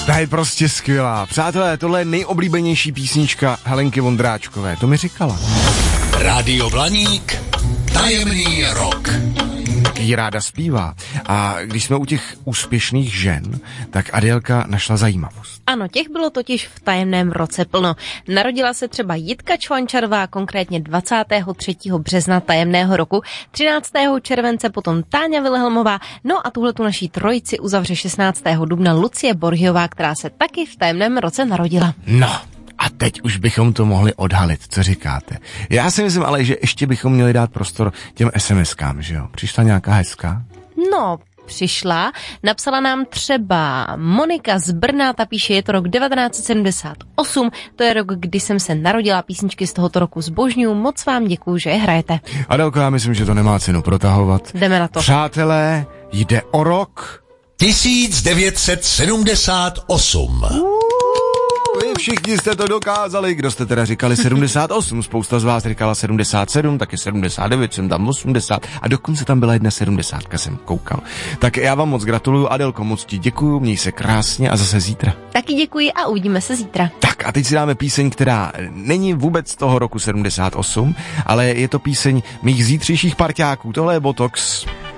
Ta je prostě skvělá. Přátelé, tohle je nejoblíbenější písnička Helenky Vondráčkové, to mi říkala. Rádio Blaník, tajemný rok. Jí ráda zpívá. A když jsme u těch úspěšných žen, tak Adélka našla zajímavost. Ano, těch bylo totiž v tajemném roce plno. Narodila se třeba Jitka Čvančarová, konkrétně 23. března tajemného roku, 13. července potom Táňa Vilhelmová, no a tuhletu naší trojici uzavře 16. dubna Lucie Borhiová, která se taky v tajemném roce narodila. No. A teď už bychom to mohli odhalit, co říkáte? Já si myslím ale, že ještě bychom měli dát prostor těm SMS-kám, že jo? Přišla nějaká hezká? No, přišla. Napsala nám třeba Monika z Brna, ta píše, je to rok 1978, to je rok, kdy jsem se narodila, písničky z tohoto roku zbožňuju, moc vám děkuju, že je hrajete. Adélko, já myslím, že to nemá cenu protahovat. Jdeme na to. Přátelé, jde o rok 1978. Vy všichni jste to dokázali, kdo jste teda říkali 78, spousta z vás říkala 77, taky 79, jsem tam 80 a dokonce tam byla jedna 70, jsem koukal. Tak já vám moc gratuluju, Adélko, moc ti děkuju, měj se krásně a zase zítra. Taky děkuji a uvidíme se zítra. Tak a teď si dáme píseň, která není vůbec z toho roku 78, ale je to píseň mých zítřejších parťáků, tohle je Botox.